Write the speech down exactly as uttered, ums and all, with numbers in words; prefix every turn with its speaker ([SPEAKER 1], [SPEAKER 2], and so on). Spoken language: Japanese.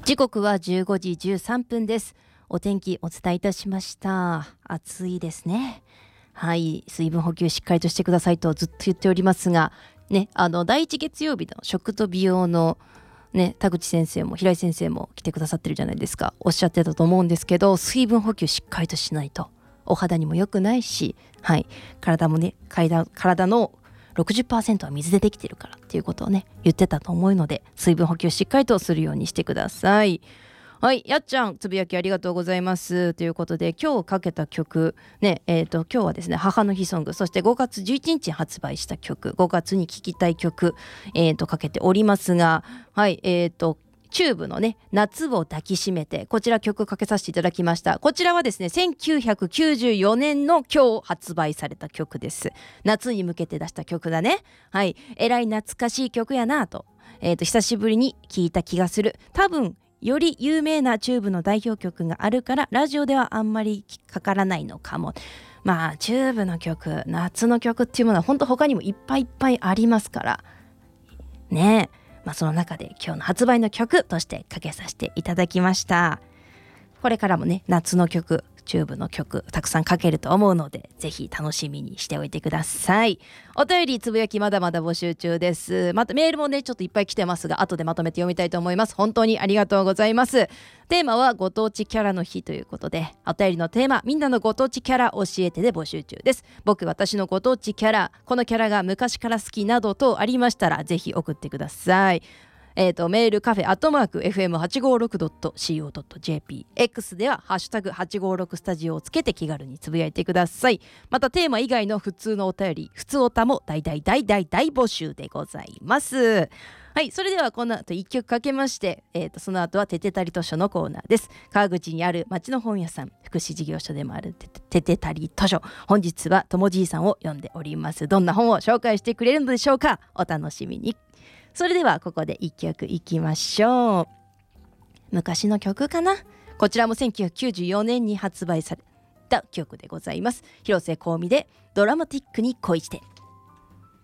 [SPEAKER 1] 時刻はじゅうごじじゅうさんぷんです。お天気お伝えいたしました。暑いですね。はい、水分補給しっかりとしてくださいとずっと言っておりますがね、あのだいいち月曜日の食と美容のね、田口先生も平井先生も来てくださってるじゃないですか。おっしゃってたと思うんですけど、水分補給しっかりとしないとお肌にも良くないし、はい、体もね、体、体の ろくじゅっパーセント は水でできてるからっていうことをね言ってたと思うので、水分補給しっかりとするようにしてください。はい、やっちゃんつぶやきありがとうございますということで、今日かけた曲ね、えーと今日はですね母の日ソング、そしてごがつじゅういちにち発売した曲、ごがつに聴きたい曲、えーとかけておりますが、はいえーとチューブのね夏を抱きしめて、こちら曲かけさせていただきました。こちらはですねせんきゅうひゃくきゅうじゅうよねんの今日発売された曲です。夏に向けて出した曲だね。はい、えらい懐かしい曲やなと、えーと久しぶりに聴いた気がする。多分より有名なチューブの代表曲があるからラジオではあんまりかからないのかも。まあチューブの曲、夏の曲っていうものは本当他にもいっぱいいっぱいありますからねえ、まあ、その中で今日の発売の曲としてかけさせていただきました。これからもね夏の曲、チューブの曲たくさんかけると思うので、ぜひ楽しみにしておいてください。お便りつぶやきまだまだ募集中です。またメールもねちょっといっぱい来てますが、後でまとめて読みたいと思います。本当にありがとうございます。テーマはご当地キャラの日ということで、お便りのテーマ、みんなのご当地キャラ教えてで募集中です。僕、私のご当地キャラ、このキャラが昔から好きなどとありましたらぜひ送ってください。えーと、メールカフェアットマーク エフエムはちごーろくドットシーオードットジェーピー、 X ではハッシュタグはちごーろくスタジオをつけて気軽につぶやいてください。またテーマ以外の普通のお便り、普通おたも大大大大大募集でございます。はい、それではこの後いっきょくかけまして、えーとその後はててたり図書のコーナーです。川口にある町の本屋さん、福祉事業所でもあるててててたり図書、本日はともじいさんを読んでおります。どんな本を紹介してくれるのでしょうか。お楽しみに。それではここでいっきょくいきましょう。昔の曲かな。こちらもせんきゅうひゃくきゅうじゅうよねんに発売された曲でございます。広瀬香美でドラマティックに恋して。